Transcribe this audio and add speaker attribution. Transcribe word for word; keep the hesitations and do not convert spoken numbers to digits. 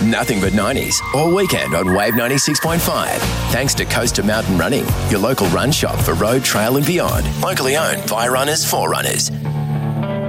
Speaker 1: Nothing but nineties all weekend on Wave ninety-six point five. Thanks to Coast to Mountain Running, your local run shop for road, trail and beyond. Locally owned by runners for runners.